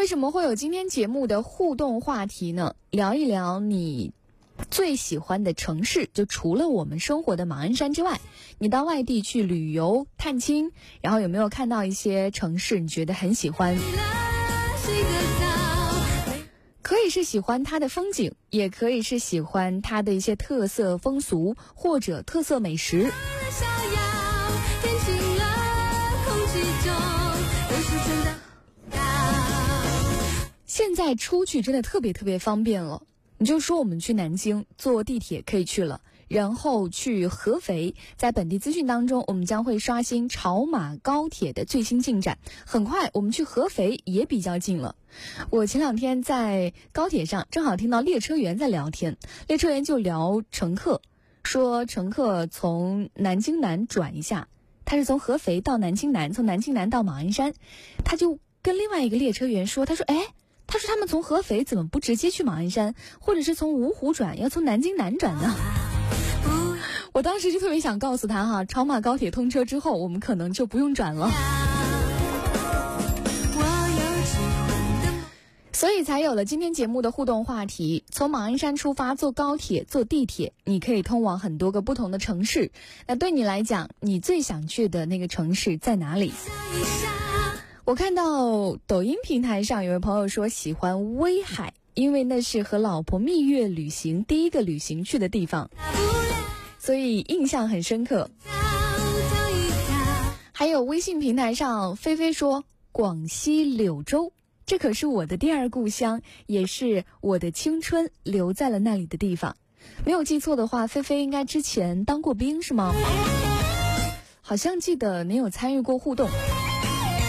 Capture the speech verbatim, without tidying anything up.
为什么会有今天节目的互动话题呢？聊一聊你最喜欢的城市，就除了我们生活的马鞍山之外，你到外地去旅游探亲，然后有没有看到一些城市你觉得很喜欢？可以是喜欢它的风景，也可以是喜欢它的一些特色风俗或者特色美食。现在出去真的特别特别方便了，你就说我们去南京坐地铁可以去了，然后去合肥，在本地资讯当中我们将会刷新潮马高铁的最新进展，很快我们去合肥也比较近了。我前两天在高铁上正好听到列车员在聊天，列车员就聊乘客，说乘客从南京南转一下，他是从合肥到南京南，从南京南到马鞍山，他就跟另外一个列车员说，他说哎他说他们从合肥怎么不直接去马鞍山，或者是从芜湖转，要从南京南转呢？我当时就特别想告诉他哈，潮马高铁通车之后我们可能就不用转了，所以才有了今天节目的互动话题。从马鞍山出发，坐高铁坐地铁，你可以通往很多个不同的城市，那对你来讲你最想去的那个城市在哪里？我看到抖音平台上有位朋友说喜欢威海，因为那是和老婆蜜月旅行第一个旅行去的地方，所以印象很深刻。还有微信平台上菲菲说广西柳州，这可是我的第二故乡，也是我的青春留在了那里的地方。没有记错的话，菲菲应该之前当过兵是吗？好像记得你有参与过互动。